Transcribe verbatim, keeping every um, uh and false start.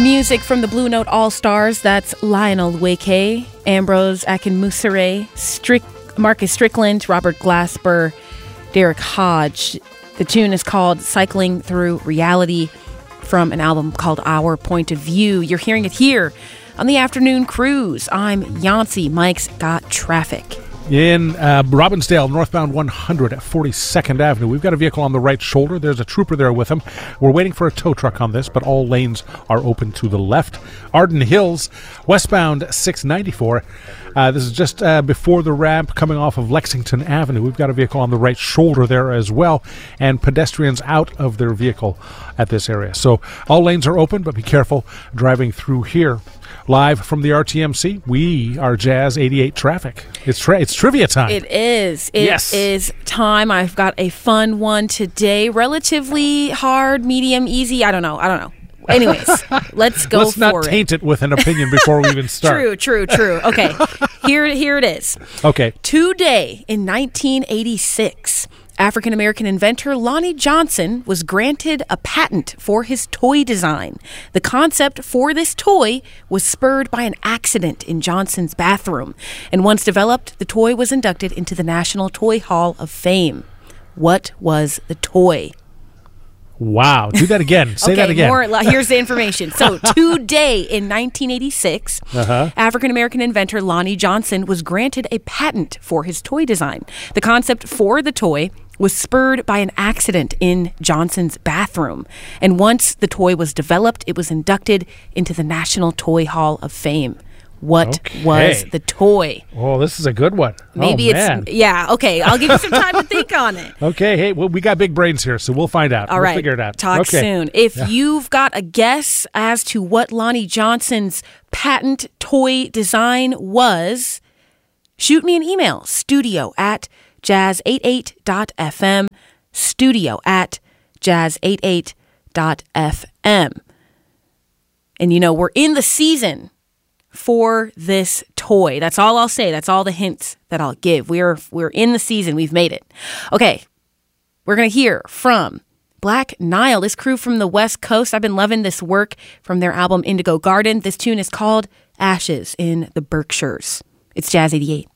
Music from the Blue Note All-Stars. That's Lionel Wake, Ambrose Akinmusire, Strick, Marcus Strickland, Robert Glasper, Derek Hodge. The tune is called Cycling Through Reality from an album called Our Point of View. You're hearing it here on the Afternoon Cruise. I'm Yancey. Mike's got traffic. In uh, Robbinsdale, northbound one hundred at forty-second Avenue. We've got a vehicle on the right shoulder. There's a trooper there with him. We're waiting for a tow truck on this, but all lanes are open to the left. Arden Hills, westbound six ninety-four. Uh, this is just uh, before the ramp coming off of Lexington Avenue. We've got a vehicle on the right shoulder there as well, and pedestrians out of their vehicle at this area. So all lanes are open, but be careful driving through here. Live from the R T M C, we are Jazz eighty-eight Traffic. It's tra- it's trivia time. It is. It yes. is time. I've got a fun one today. Relatively hard, medium, easy. I don't know. I don't know. Anyways, let's go let's for not it. taint it with an opinion before we even start. True, true, true. Okay, here, here it is. Okay. Today in nineteen eighty-six, African-American inventor Lonnie Johnson was granted a patent for his toy design. The concept for this toy was spurred by an accident in Johnson's bathroom, and once developed, the toy was inducted into the National Toy Hall of Fame. What was the toy? Wow. Do that again. Say okay, that again. More, here's the information. So today in nineteen eighty-six, uh-huh. African-American inventor Lonnie Johnson was granted a patent for his toy design. The concept for the toy was spurred by an accident in Johnson's bathroom. And once the toy was developed, it was inducted into the National Toy Hall of Fame. What okay. was the toy? Oh, this is a good one. Maybe oh, it's, man. yeah, okay. I'll give you some time to think on it. Okay, hey, well, we got big brains here, so we'll find out. All we'll right. figure it out. Talk okay. soon. If yeah. you've got a guess as to what Lonnie Johnson's patent toy design was, shoot me an email, studio at jazz eighty-eight dot f m, studio at jazz eighty-eight dot f m. And you know, we're in the season for this toy. That's all I'll say. That's all the hints that I'll give. We're we're in the season. We've made it. Okay. We're going to hear from Black Nile, this crew from the West Coast. I've been loving this work from their album Indigo Garden. This tune is called Ashes in the Berkshires. It's Jazz eighty-eight.